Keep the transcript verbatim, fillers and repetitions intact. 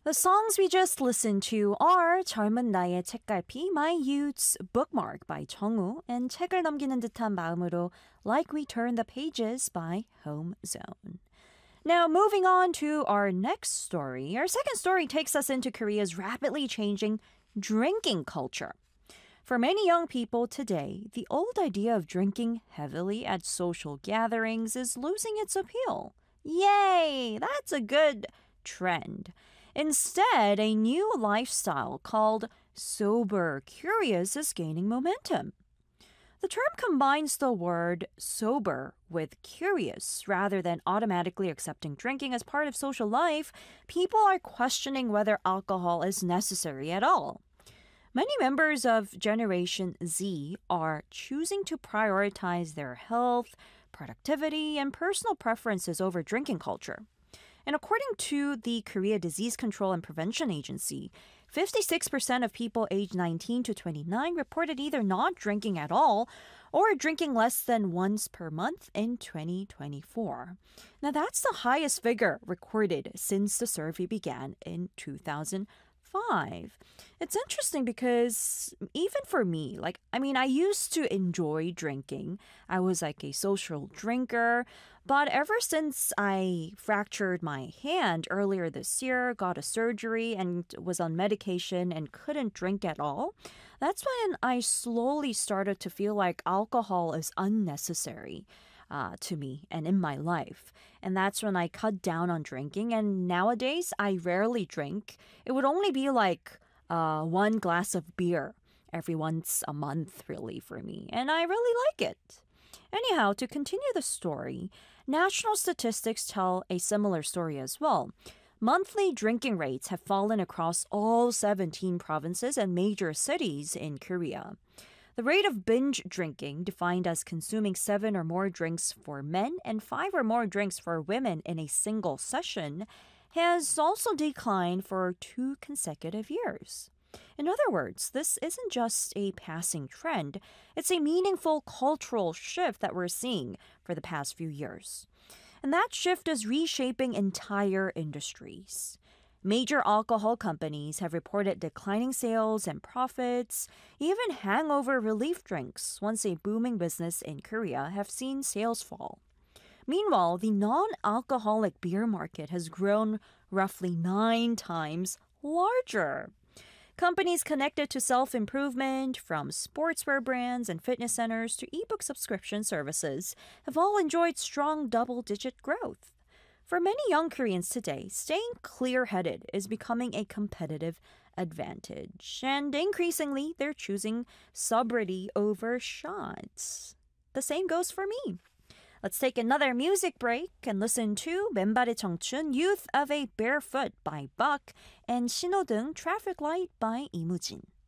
The songs we just listened to are 젊은 나의 책갈피, My Youth's Bookmark by 정우, and 책을 넘기는 듯한 마음으로 Like We Turn the Pages by Home Zone. Now, moving on to our next story. Our second story takes us into Korea's rapidly changing drinking culture. For many young people today, the old idea of drinking heavily at social gatherings is losing its appeal. Yay! That's a good trend. Instead, a new lifestyle called sober curious is gaining momentum. The term combines the word sober with curious. Rather than automatically accepting drinking as part of social life, people are questioning whether alcohol is necessary at all. Many members of Generation Z are choosing to prioritize their health, productivity, and personal preferences over drinking culture. And according to the Korea Disease Control and Prevention Agency, fifty-six percent of people aged nineteen to twenty-nine reported either not drinking at all or drinking less than once per month in twenty twenty-four. Now, that's the highest figure recorded since the survey began in two thousand five. It's interesting because even for me, like, I mean, I used to enjoy drinking. I was like a social drinker. But ever since I fractured my hand earlier this year, got a surgery, and was on medication and couldn't drink at all, that's when I slowly started to feel like alcohol is unnecessary. Uh, to me and in my life. And that's when I cut down on drinking. And nowadays, I rarely drink. It would only be like uh, one glass of beer every once a month, really, for me. And I really like it. Anyhow, to continue the story, national statistics tell a similar story as well. Monthly drinking rates have fallen across all seventeen provinces and major cities in Korea. The rate of binge drinking, defined as consuming seven or more drinks for men and five or more drinks for women in a single session, has also declined for two consecutive years. In other words, this isn't just a passing trend, it's a meaningful cultural shift that we're seeing for the past few years. And that shift is reshaping entire industries. Major alcohol companies have reported declining sales and profits. Even hangover relief drinks, once a booming business in Korea, have seen sales fall. Meanwhile, the non-alcoholic beer market has grown roughly nine times larger. Companies connected to self-improvement, from sportswear brands and fitness centers to ebook subscription services, have all enjoyed strong double-digit growth. For many young Koreans today, staying clear-headed is becoming a competitive advantage, and increasingly they're choosing sobriety over shots. The same goes for me. Let's take another music break and listen to 맨발의 청춘, Youth of a Barefoot by Buck, and 신호등 Traffic Light by 이무진.